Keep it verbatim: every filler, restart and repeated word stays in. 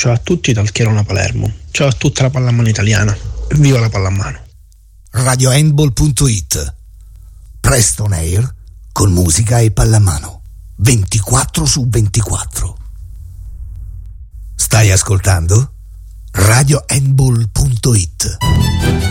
Ciao a tutti dal Chierona Palermo. Ciao a tutta la pallamano italiana. Viva la pallamano. radio handball punto it. Presto on air con musica e pallamano. ventiquattro su ventiquattro. Stai ascoltando? radio handball punto it.